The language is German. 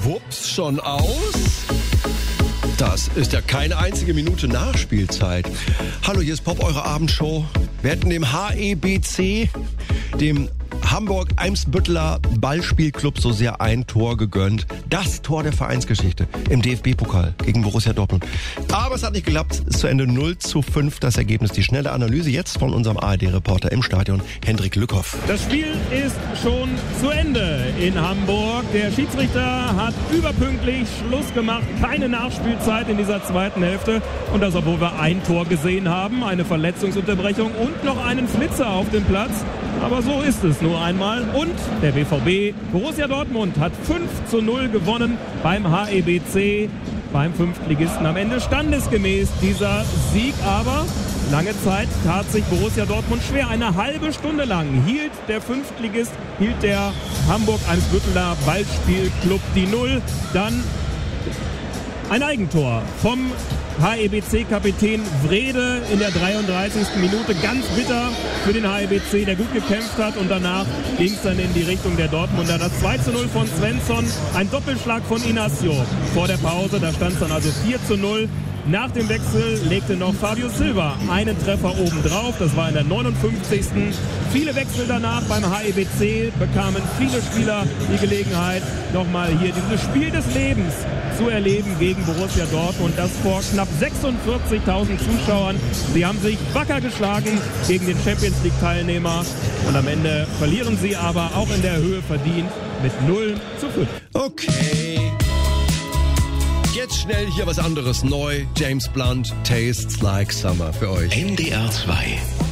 schwupps schon aus. Das ist ja keine einzige Minute Nachspielzeit. Hallo, hier ist Pop, eure Abendshow. Wir hätten dem HEBC, dem Hamburg-Eimsbütteler Ballspielclub, so sehr ein Tor gegönnt. Das Tor der Vereinsgeschichte im DFB-Pokal gegen Borussia Dortmund. Aber es hat nicht geklappt. Es ist zu Ende 0:5 das Ergebnis. Die schnelle Analyse jetzt von unserem ARD-Reporter im Stadion, Hendrik Lückhoff. Das Spiel ist schon zu Ende in Hamburg. Der Schiedsrichter hat überpünktlich Schluss gemacht. Keine Nachspielzeit in dieser zweiten Hälfte. Und das, obwohl wir ein Tor gesehen haben, eine Verletzungsunterbrechung und noch einen Flitzer auf dem Platz. Aber so ist es nur einmal. Und der BVB, Borussia Dortmund, hat 5:0 gewonnen beim HEBC, beim Fünftligisten. Am Ende standesgemäß dieser Sieg, aber lange Zeit tat sich Borussia Dortmund schwer. Eine halbe Stunde lang hielt der Fünftligist, hielt der Hamburg-Eimsbütteler Ballspielclub die Null. Dann ein Eigentor vom HEBC-Kapitän Wrede in der 33. Minute. Ganz bitter für den HEBC, der gut gekämpft hat. Und danach ging es dann in die Richtung der Dortmunder. Das 2:0 von Svensson, ein Doppelschlag von Inacio vor der Pause. Da stand es dann also 4:0. Nach dem Wechsel legte noch Fabio Silva einen Treffer obendrauf. Das war in der 59. Viele Wechsel danach beim HEBC bekamen viele Spieler die Gelegenheit, nochmal hier dieses Spiel des Lebens zu erleben gegen Borussia Dortmund. Das vor knapp 46.000 Zuschauern. Sie haben sich wacker geschlagen gegen den Champions-League-Teilnehmer. Und am Ende verlieren sie aber auch in der Höhe verdient mit 0:5. Okay. Jetzt schnell hier was anderes neu. James Blunt, Tastes Like Summer für euch. NDR 2